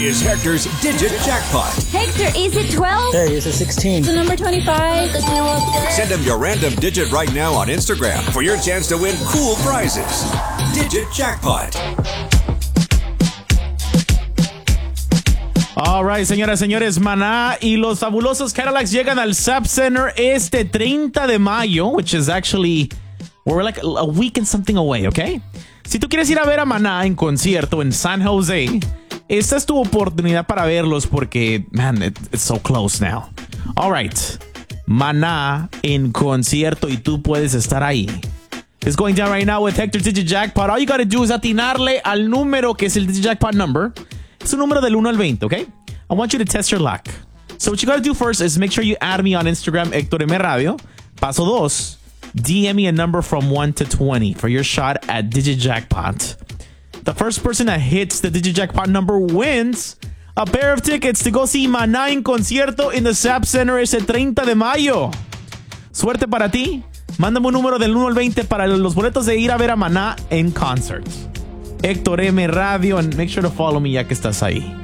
Is Hector's Digit Jackpot. Hector, is it 12? Hey, is it 16? Is it number 25? Send him your random digit right now on Instagram for your chance to win cool prizes. Digit Jackpot. All right, señoras, señores, Maná y los fabulosos Cadillacs llegan al SAP Center este 30 de mayo, which is actually, we're like a week and something away, okay? Si tú quieres ir a ver a Maná en concierto en San Jose, esta es tu oportunidad para verlos porque, man, it's so close now. All right, Maná en concierto y tú puedes estar ahí. It's going down right now with Hector's Digit Jackpot. All you gotta do is atinarle al número que es el Digit Jackpot number. Es un número del 1 al 20, okay? I want you to test your luck. So what you gotta do first is make sure you add me on Instagram, Héctor M. Radio. Paso 2, DM me a number from 1 to 20 for your shot at Digit Jackpot. The first person that hits the Digit Jackpot number wins a pair of tickets to go see Maná en concierto in the SAP Center ese 30 de mayo. Suerte para ti. Mándame un número del 1 al 20 para los boletos de ir a ver a Maná en concert. Héctor M. Radio, and make sure to follow me ya que estás ahí.